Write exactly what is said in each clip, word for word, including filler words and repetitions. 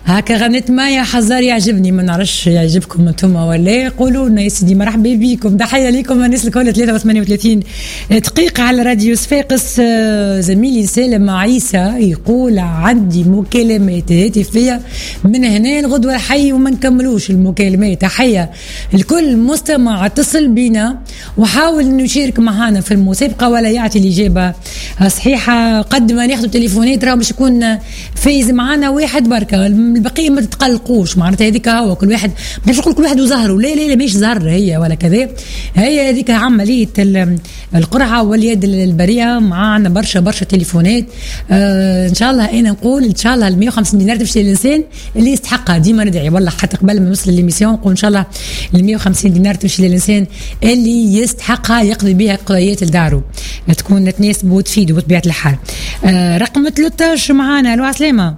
هكا غنيت مايا حزار يعجبني، ما نعرفش يعجبكم انتم ولا. قولوا لنا يا سيدي مرحبا بكم، تحيه لكم الناس الكل. ثلاثة وثمانية وثلاثين دقيقه على راديو صفاقس. زميلي سالم عيسى يقول عندي مكالمات هاتفيه من هنا الغدوه الحي وما نكملوش المكالمات. تحيه الكل مستمع اتصل بنا وحاول انه يشارك معنا في المسابقه ولا يعطي الاجابه صحيحه. قد ما ناخذ تليفونات راه باش يكون فايز معنا واحد بركه، البقيه ما تتقلقوش. معناتها هذيك هو كل واحد باش نقول كل واحد وزهره، لا لا لا مش زهر هي ولا كذا، هي هذيك عمليه القرعه واليد البريئه. معنا برشا برشا تليفونات. آه ان شاء الله انا نقول ان شاء الله ال مية وخمسين دينار تمشي للانسان اللي يستحقها. ديما ندعي والله حتى قبل ما نوصل للميسيون نقول ان شاء الله ال مية وخمسين دينار تمشي للانسان اللي يستحقها، يقضي بها قضيات لدارو، تكون تناسب وتفيد بطبيعه الحال. آه رقم ثلاثة عشر معنا. الو عسلامه،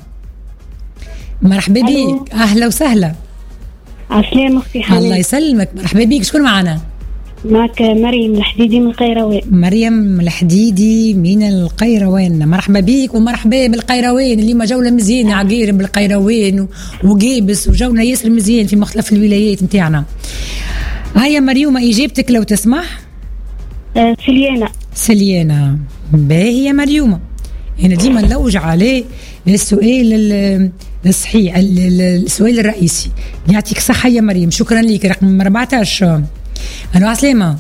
مرحبا بيك، اهلا وسهلا. عسلامة اختي حنان. الله يسلمك، مرحبا بيك. شكون معنا؟ معك مريم الحديدي من القيروان. مريم الحديدي من القيروان، مرحبا بيك ومرحبا بالقيروان اللي ما جوله مزيان عقير بالقيروان وقيبس وجونا ياسر مزيان في مختلف الولايات نتاعنا. هيا مريومه اجابتك لو تسمح. آه سليانه. سليانه باهيه مريومه. أنا ديما نلوج عليه السؤال الصحيح، السؤال الرئيسي. يعطيك صحة يا مريم، شكرا لك. رقم أربعة عشر. ألو عسلامة.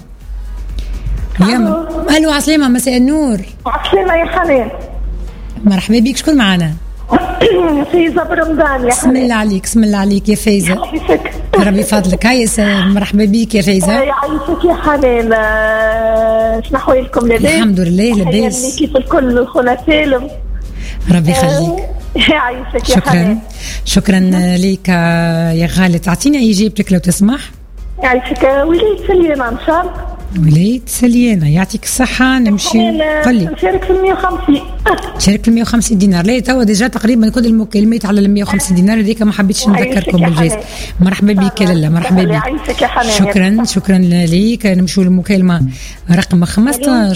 يا ألو عسلامة، مساء النور. عسلامة يا حنان. مرحبا بك، شكون معنا؟ فايزة برمضان يا بسم الله عليك، بسم الله عليك يا فايزة. يعيشك. ربي فضلك. هيا مرحبا بك يا فايزة. يعيشك يا حنان. شنو أحوالكم لاباس؟ الحمد لله لاباس. كيف الكل الخنا سالم. ربي يخليك. يعيشك يا شكرا حنان. شكرا لك يا غالة. تعطينا إجابتك لو تسمح. يعيشك. ولاية سليانة إن شاء الله. ولاية سليانة، يعطيك الصحة. نمشي. قولي. نشارك في المية وخمسين. تشارك في المية وخمسين دينار. لا توا ديجا تقريبا كل المكالمات على المية وخمسين دينار هذيك، ما حبيتش نذكركم بالجائزة. مرحبا بك لاله، مرحبا بك. يعيشك يا حنان. شكرا شكرا ليك. نمشوا للمكالمة رقم خمسة عشر.